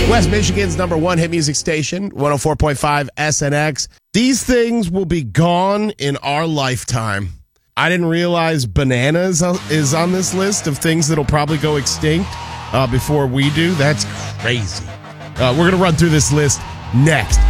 West Michigan's number one hit music station, 104.5 SNX. These things will be gone in our lifetime. I didn't realize bananas is on this list of things that'll probably go extinct before we do. That's crazy. We're going to run through this list next.